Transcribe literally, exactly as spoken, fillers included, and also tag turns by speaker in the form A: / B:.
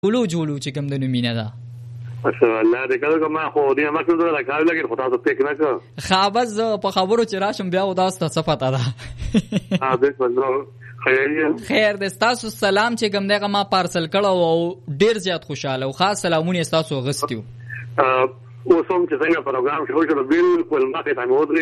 A: ولو جوړو چې کوم د نومینه ده
B: ماشاءالله دې کله ما خو دې ما څه دا کار لګي خو تاسو پېک نه کړ
A: خابز په خبرو چې راشم بیا و تاسو ته څه پته ده
B: ها به څنګه خیر
A: خیر د تاسو سلام چې کوم دغه ما پارسل کړو او ډیر زیات خوشاله او خاص سلامونه تاسو غستیو
B: اوس هم چې څنګه پروګرام شروع شو بالکل ما ته مو